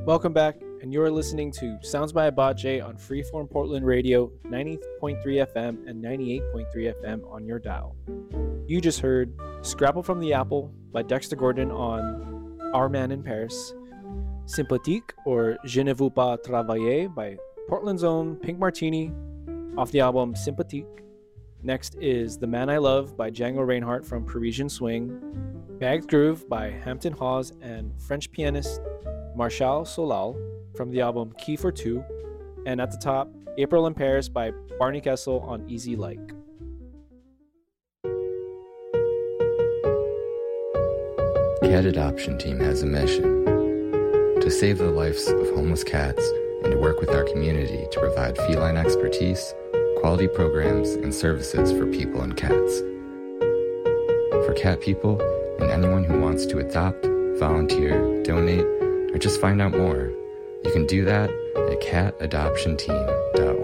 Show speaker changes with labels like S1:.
S1: Welcome back, and you're listening to Sounds by Abache on Freeform Portland Radio, 90.3 FM and 98.3 FM on your dial. You just heard Scrapple from the Apple by Dexter Gordon on Our Man in Paris, Sympathique or Je ne veux pas travailler by Portland's own Pink Martini off the album Sympathique. Next is The Man I Love by Django Reinhardt from Parisian Swing, Bagged Groove by Hampton Hawes and French pianist Marshall Solal from the album Key for Two, and at the top, April in Paris by Barney Kessel on Easy Like.
S2: Cat Adoption Team has a mission to save the lives of homeless cats and to work with our community to provide feline expertise, quality programs, and services for people and cats. For cat people and anyone who wants to adopt, volunteer, donate, or just find out more, you can do that at catadoptionteam.org.